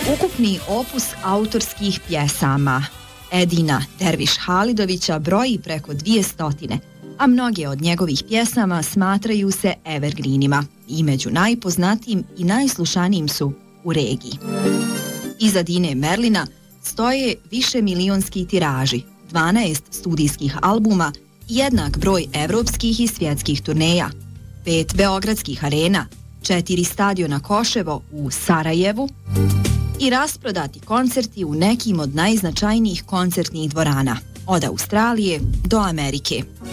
Ukupni opus autorskih pjesama Edina Derviš Halidovića broji preko 200, a mnoge od njegovih pjesama smatraju se evergreenima i među najpoznatijim i najslušanijim su u regiji. Iza Dine Merlina stoje višemilionski tiraži, 12 studijskih albuma, jednak broj evropskih i svjetskih turneja, 5 beogradskih arena, 4 stadiona Koševo u Sarajevu i rasprodati koncerti u nekim od najznačajnijih koncertnih dvorana, od Australije do Amerike.